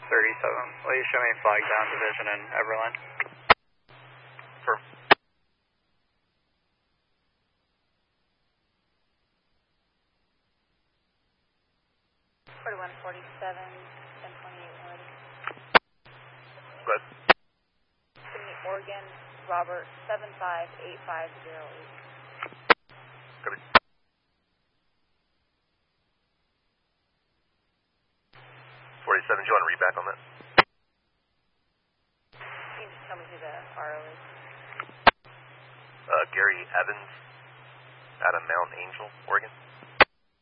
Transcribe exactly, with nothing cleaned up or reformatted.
thirty-seven. Will you show me flag down division in Everland? Firm. forty-one forty-seven, ten twenty-eight ready. Go ahead. Sydney, Oregon, Robert, seven five eight five zero eight. Copy. forty-seven, do you want to read back on that? Can you just tell me who the R O is? Uh, Gary Evans out of Mount Angel, Oregon.